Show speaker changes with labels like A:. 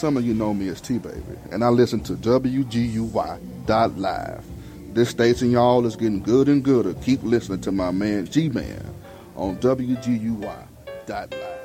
A: some of you know me as T-Baby, and I listen to WGUY.live. This station, y'all, is getting good and gooder. Keep listening to my man G-Man on WGUY.live.